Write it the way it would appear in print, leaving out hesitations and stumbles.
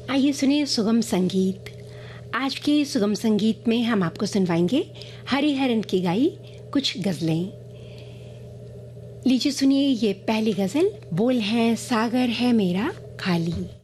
आइए सुनिए सुगम संगीत। आज के सुगम संगीत में हम आपको सुनवाएंगे हरिहरन की गाई कुछ गज़लें। लीजिए सुनिए ये पहली गज़ल। बोल है सागर है मेरा खाली।